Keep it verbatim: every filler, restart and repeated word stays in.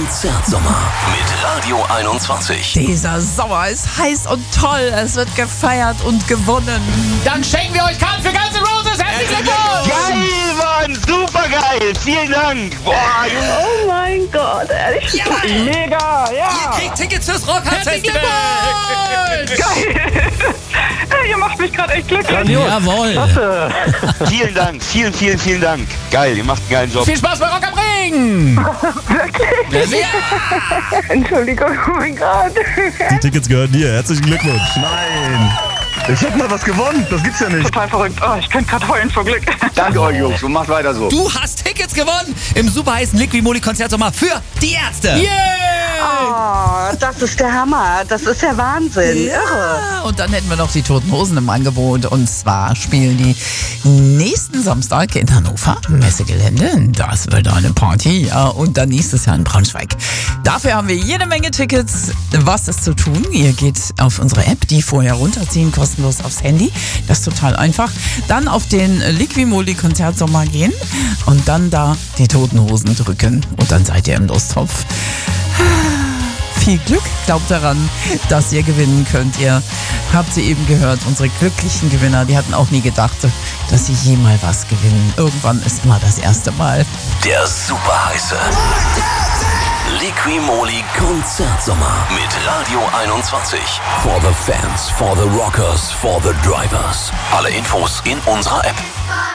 Konzertsommer mit Radio einundzwanzig. Dieser Sommer ist heiß und toll. Es wird gefeiert und gewonnen. Dann schenken wir euch Karten für Guns N' Roses. Herzlichen Glückwunsch! Geil, Mann! Super geil! Vielen Dank! Boah, Junge! Oh mein Gott, ehrlich? Ja, Mega! Ja! ihr kriegt Tickets fürs Rockhard Herzlichen Festival. Glückwunsch! Geil! Ihr macht mich gerade echt glücklich. Jawohl. Vielen Dank, vielen, vielen, vielen Dank. Geil, ihr macht einen geilen Job. Viel Spaß bei Rock am Ring! Wirklich? Ja. Entschuldigung, oh mein Gott. Die Tickets gehören dir. Herzlichen Glückwunsch. Nein. Ich hab mal was gewonnen. Das gibt's ja nicht. Total verrückt. Oh, ich könnte gerade heulen vor Glück. Danke euch, Jungs, und macht weiter so. Du hast Tickets gewonnen im super heißen Liquimoli Konzertsommer für die Ärzte. Yeah! Oh, das ist der Hammer. Das ist der Wahnsinn. Irre. Ja, und dann hätten wir noch die Toten Hosen im Angebot. Und zwar spielen die nächsten Samstag in Hannover, Messegelände. Das wird eine Party. Ja, und dann nächstes Jahr in Braunschweig. Dafür haben wir jede Menge Tickets. Was ist zu tun? Ihr geht auf unsere App, die vorher runterziehen, kostenlos aufs Handy. Das ist total einfach. Dann auf den Liquimoli Konzertsommer gehen und dann da die Toten Hosen drücken. Und dann seid ihr im Lostopf. Viel Glück, glaubt daran, dass ihr gewinnen könnt. Ihr habt sie eben gehört, unsere glücklichen Gewinner, die hatten auch nie gedacht, dass sie je mal was gewinnen. Irgendwann ist immer das erste Mal. Der super heiße Liquimoli Konzertsommer mit Radio einundzwanzig. For the fans, for the rockers, for the drivers. Alle Infos in unserer App.